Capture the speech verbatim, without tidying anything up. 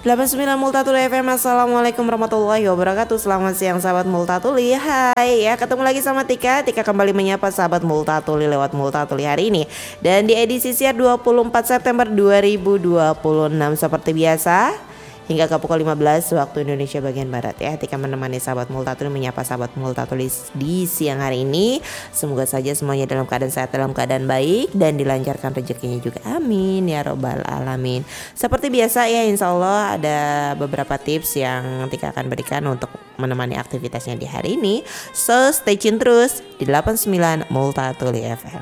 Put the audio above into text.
delapan puluh sembilan Multatuli F M. Assalamualaikum warahmatullahi wabarakatuh. Selamat siang sahabat Multatuli. Hai ya, ketemu lagi sama Tika. Tika kembali menyapa sahabat Multatuli lewat Multatuli hari ini. Dan di edisi siar dua puluh empat September dua ribu dua puluh enam seperti biasa hingga ke pukul lima belas waktu Indonesia bagian Barat ya. Tika menemani sahabat Multatuli menyapa sahabat Multatuli di siang hari ini. Semoga saja semuanya dalam keadaan sehat, dalam keadaan baik, dan dilancarkan rezekinya juga. Amin ya robbal alamin. Seperti biasa ya, insya Allah ada beberapa tips yang Tika akan berikan untuk menemani aktivitasnya di hari ini. So stay tune terus di delapan puluh sembilan Multatuli F M.